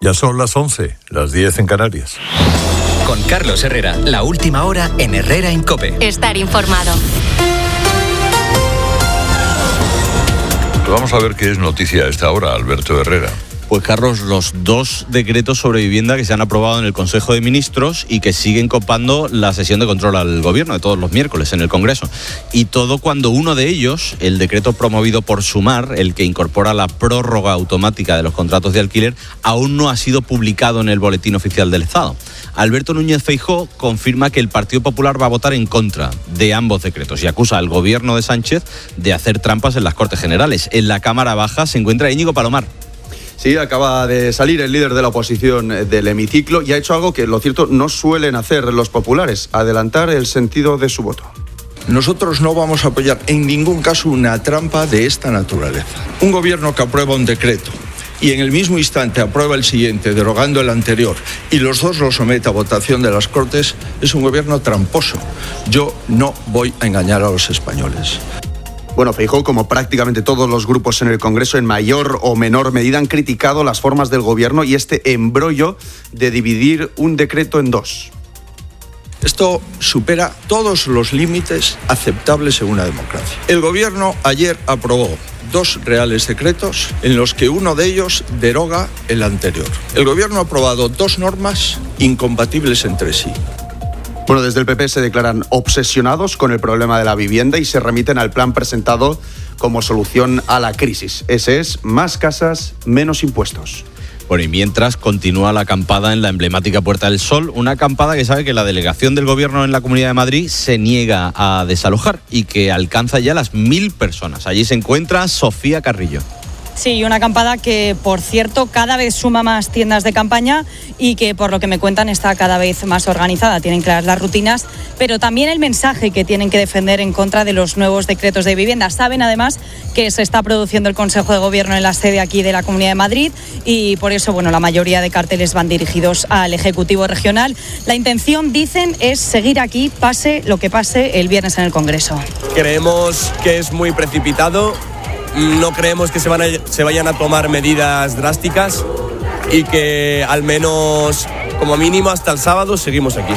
Ya son las 11, las 10 en Canarias. Con Carlos Herrera, la última hora en Herrera en COPE. Estar informado. Vamos a ver qué es noticia a esta hora, Alberto Herrera. Pues Carlos, los 2 decretos sobre vivienda que se han aprobado en el Consejo de Ministros y que siguen copando la sesión de control al Gobierno de todos los miércoles en el Congreso. Y todo cuando uno de ellos, el decreto promovido por Sumar, el que incorpora la prórroga automática de los contratos de alquiler, aún no ha sido publicado en el Boletín Oficial del Estado. Alberto Núñez Feijóo confirma que el Partido Popular va a votar en contra de ambos decretos y acusa al Gobierno de Sánchez de hacer trampas en las Cortes Generales. En la Cámara Baja se encuentra Íñigo Palomar. Sí, acaba de salir el líder de la oposición del hemiciclo y ha hecho algo que, lo cierto, no suelen hacer los populares: adelantar el sentido de su voto. Nosotros no vamos a apoyar en ningún caso una trampa de esta naturaleza. Un gobierno que aprueba un decreto y en el mismo instante aprueba el siguiente, derogando el anterior, y los dos lo somete a votación de las Cortes, es un gobierno tramposo. Yo no voy a engañar a los españoles. Bueno, Feijóo, como prácticamente todos los grupos en el Congreso, en mayor o menor medida han criticado las formas del Gobierno y este embrollo de dividir un decreto en 2. Esto supera todos los límites aceptables en una democracia. El Gobierno ayer aprobó 2 reales decretos en los que uno de ellos deroga el anterior. El Gobierno ha aprobado 2 normas incompatibles entre sí. Bueno, desde el PP se declaran obsesionados con el problema de la vivienda y se remiten al plan presentado como solución a la crisis. Ese es: más casas, menos impuestos. Bueno, y mientras continúa la acampada en la emblemática Puerta del Sol, una acampada que sabe que la delegación del Gobierno en la Comunidad de Madrid se niega a desalojar y que alcanza ya las 1.000 personas. Allí se encuentra Sofía Carrillo. Sí, una acampada que, por cierto, cada vez suma más tiendas de campaña y que, por lo que me cuentan, está cada vez más organizada. Tienen claras las rutinas, pero también el mensaje que tienen que defender en contra de los nuevos decretos de vivienda. Saben, además, que se está produciendo el Consejo de Gobierno en la sede aquí de la Comunidad de Madrid y por eso, bueno, la mayoría de carteles van dirigidos al Ejecutivo Regional. La intención, dicen, es seguir aquí, pase lo que pase el viernes en el Congreso. Creemos que es muy precipitado. No creemos que se vayan a tomar medidas drásticas y que al menos, como mínimo, hasta el sábado seguimos aquí.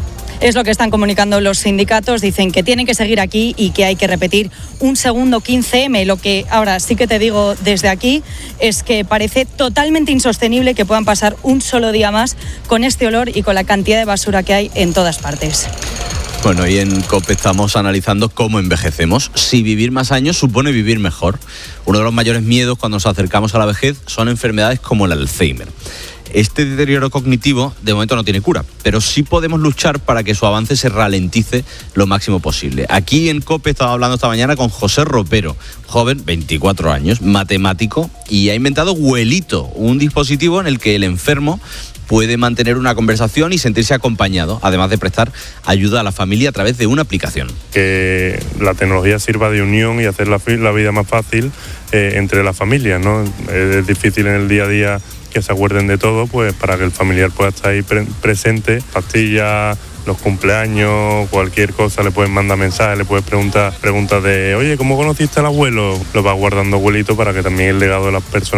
Es lo que están comunicando los sindicatos. Dicen que tienen que seguir aquí y que hay que repetir un segundo 15M. Lo que ahora sí que te digo desde aquí es que parece totalmente insostenible que puedan pasar un solo día más con este olor y con la cantidad de basura que hay en todas partes. Bueno, y en COPE estamos analizando cómo envejecemos. Si vivir más años supone vivir mejor. Uno de los mayores miedos cuando nos acercamos a la vejez son enfermedades como el Alzheimer. Este deterioro cognitivo de momento no tiene cura, pero sí podemos luchar para que su avance se ralentice lo máximo posible. Aquí en COPE estaba hablando esta mañana con José Ropero, joven, 24 años, matemático, y ha inventado Huelito, un dispositivo en el que el enfermo puede mantener una conversación y sentirse acompañado, además de prestar ayuda a la familia a través de una aplicación. Que la tecnología sirva de unión y hacer la vida más fácil entre las familias, ¿no? Es difícil en el día a día que se acuerden de todo, pues para que el familiar pueda estar ahí presente. Pastillas, los cumpleaños, cualquier cosa, le pueden mandar mensajes, le puedes preguntas de, oye, ¿cómo conociste al abuelo? Lo vas guardando, abuelito, para que también el legado de las personas